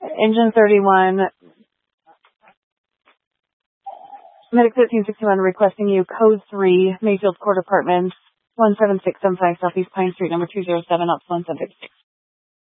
Engine 31, Medic 1361 requesting you, code 3, Mayfield Court Apartments, 17675 Southeast Pine Street, number 207, Ops 176.